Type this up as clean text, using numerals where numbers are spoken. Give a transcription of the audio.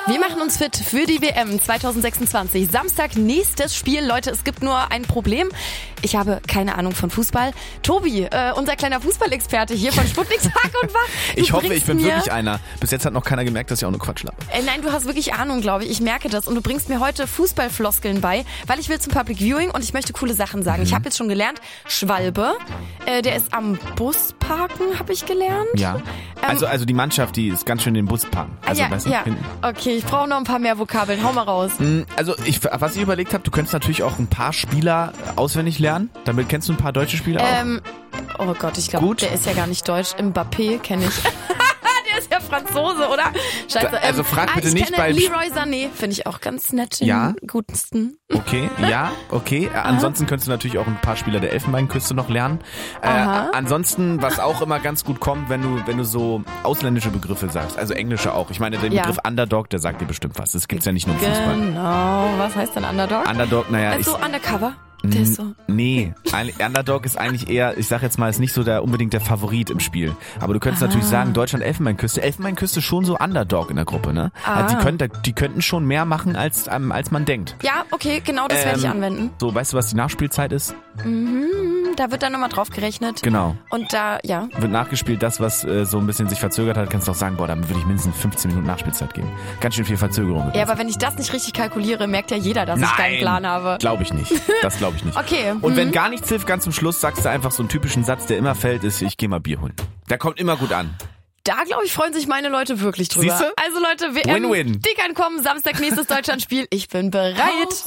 Wir machen uns fit für die WM 2026. Samstag nächstes Spiel. Leute, es gibt nur ein Problem. Ich habe keine Ahnung von Fußball. Tobi, unser kleiner Fußballexperte hier von Sputnik Tag und Wach. Ich hoffe, ich bin wirklich einer. Bis jetzt hat noch keiner gemerkt, dass ich auch nur Quatsch laber. Nein, du hast wirklich Ahnung, glaube ich. Ich merke das. Und du bringst mir heute Fußballfloskeln bei, weil ich will zum Public Viewing und ich möchte coole Sachen sagen. Ich habe jetzt schon gelernt, Schwalbe, der ist am Busparken, habe ich gelernt. Ja, also die Mannschaft, die ist ganz schön den Bus parken. Also, ja, weißt du, ja. hinten. Okay, ich brauche noch ein paar mehr Vokabeln. Hau mal raus. Also was ich überlegt habe, du könntest natürlich auch ein paar Spieler auswendig lernen. Damit kennst du ein paar deutsche Spieler auch. Oh Gott, ich glaube, der ist ja gar nicht deutsch. Mbappé kenne ich. Der ist ja Franzose, oder? Scheiße. Also frag bitte nicht bei... Leroy Sané finde ich auch ganz nett. Ja? Den gutesten. Okay, ja, okay. Ansonsten könntest du natürlich auch ein paar Spieler der Elfenbeinküste noch lernen. Ansonsten, was auch immer ganz gut kommt, wenn du so ausländische Begriffe sagst, also englische auch. Ich meine, der Begriff Underdog, der sagt dir bestimmt was. Das gibt's ja nicht nur im Fußball. Genau. Was heißt denn Underdog? Underdog, naja, Also Undercover? Der ist so. Nee, Underdog ist eigentlich eher, ich sag jetzt mal, ist nicht so unbedingt der Favorit im Spiel. Aber du könntest natürlich sagen, Deutschland, Elfenbeinküste. Elfenbeinküste schon so Underdog in der Gruppe, ne? Also die könnten schon mehr machen, als man denkt. Ja, okay, genau das werde ich anwenden. So, weißt du, was die Nachspielzeit ist? Da wird dann nochmal drauf gerechnet. Genau. Und da, ja. Wird nachgespielt, das, was so ein bisschen sich verzögert hat, kannst du auch sagen, boah, dann würde ich mindestens 15 Minuten Nachspielzeit geben. Ganz schön viel Verzögerung. Ja, aber wenn ich das nicht richtig kalkuliere, merkt ja jeder, dass ich keinen Plan habe. Glaube ich nicht. Das glaube ich nicht. Okay. Und wenn gar nichts hilft, ganz zum Schluss sagst du einfach so einen typischen Satz, der immer fällt, ist, ich gehe mal Bier holen. Der kommt immer gut an. Da, glaube ich, freuen sich meine Leute wirklich drüber. Siehste? Also Leute, WM, Win-win. die kann kommen, Samstag nächstes Deutschlandspiel. Ich bin bereit.